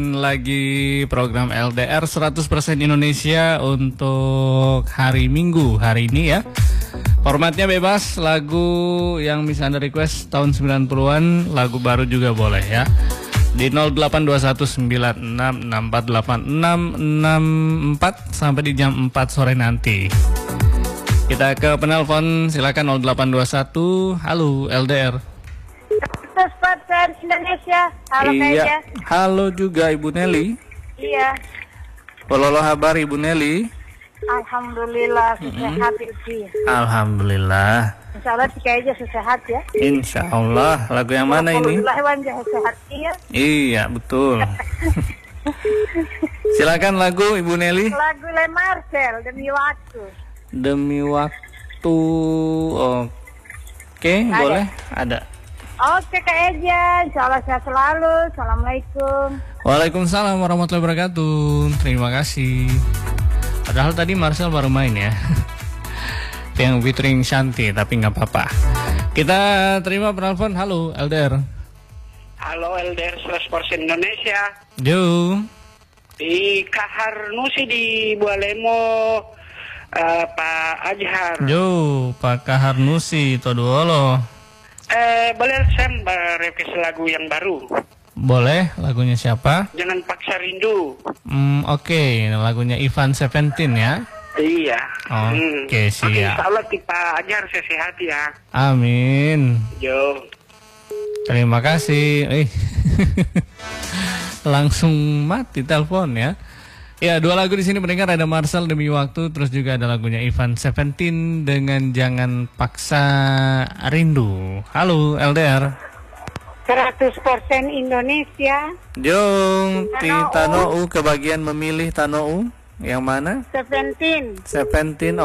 Lagi program LDR 100% Indonesia untuk hari Minggu hari ini ya. Formatnya bebas, lagu yang bisa Anda request tahun 90-an, lagu baru juga boleh ya. Di 082196648664 sampai di jam 4 sore nanti. Kita ke penelpon, silakan 0821. Halo LDR. 100% Indonesia. Halo Iya. Kayaknya. Halo juga Ibu Nelly. Iya. Pololo kabar Ibu Nelly. Alhamdulillah sehat itu. Alhamdulillah. Insya Allah kayaknya sehat ya. Insya Allah. Lagu yang mana ini? Alhamdulillah wajah sehat iya. Iya betul. Silakan lagu Ibu Nelly. Lagu Le Marcel Demi Waktu. Demi waktu. Oke, boleh. Ada. Oke Kak Eja, insya Allah sehat selalu. Assalamualaikum. Waalaikumsalam warahmatullahi wabarakatuh. Terima kasih. Padahal tadi Marcel baru main ya. Yang featuring Shanti, tapi nggak apa-apa. Kita terima penelpon. Halo LDR. Halo LDR 100% Indonesia. Jo. Di Kahar Nusi di Bualemo, Pak Ajhar. Jo, Pak Kaharnusi Toduolo. Boleh saya merevisi lagu yang baru. Boleh, lagunya siapa? Jangan Paksa Rindu. Oke, lagunya Ivan Seventeen ya. Iya. Oke, siap. Insya Allah Pak Ajhar sehat ya. Amin. Jo. Terima kasih. Langsung mati telepon ya. Ya, dua lagu di sini mendengar, ada Marcel Demi Waktu, terus juga ada lagunya Ivan Seventeen dengan Jangan Paksa Rindu. Halo LDR. 100% Indonesia. Jong, Tanou kebagian memilih Tanou yang mana? Seventeen. Seventeen.